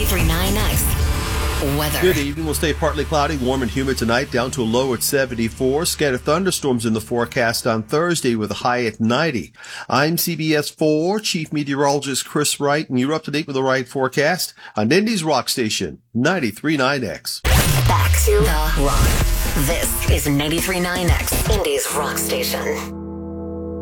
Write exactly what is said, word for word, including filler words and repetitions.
ninety-three point nine X weather. Good evening. We'll stay partly cloudy, warm and humid tonight, down to a low at seventy-four. Scattered thunderstorms in the forecast on Thursday with a high at ninety. I'm C B S four Chief Meteorologist Chris Wright, and you're up to date with the right forecast on Indy's Rock Station, ninety-three point nine X. Back to the rock. This is ninety-three point nine X, Indy's Rock Station.